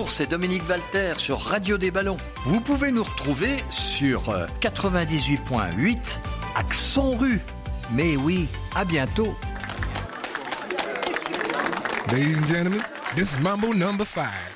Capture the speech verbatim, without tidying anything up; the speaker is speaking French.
Bonjour, c'est Dominique Walter sur Radio des Ballons. Vous pouvez nous retrouver sur euh, quatre-vingt-dix-huit point huit Accent Rue. Mais oui, à bientôt. Ladies and gentlemen, this is Mambo number five.